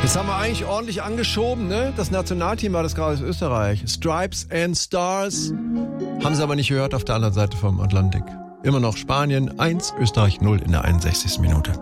Jetzt haben wir eigentlich ordentlich angeschoben, ne? Das Nationalteam war das gerade aus Österreich. Stripes and Stars. Haben sie aber nicht gehört auf der anderen Seite vom Atlantik. Immer noch Spanien 1, Österreich 0 in der 61. Minute.